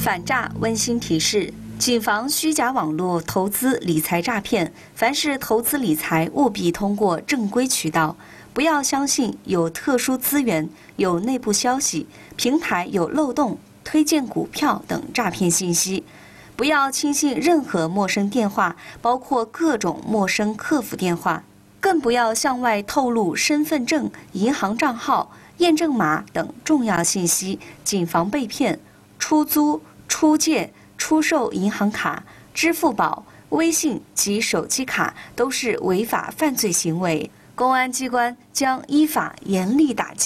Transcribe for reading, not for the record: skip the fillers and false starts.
反诈温馨提示：谨防虚假网络投资理财诈骗。凡是投资理财，务必通过正规渠道，不要相信有特殊资源、有内部消息、平台有漏洞、推荐股票等诈骗信息。不要轻信任何陌生电话，包括各种陌生客服电话。更不要向外透露身份证、银行账号、验证码等重要信息，谨防被骗。出租、出借、出售银行卡、支付宝、微信及手机卡都是违法犯罪行为，公安机关将依法严厉打击。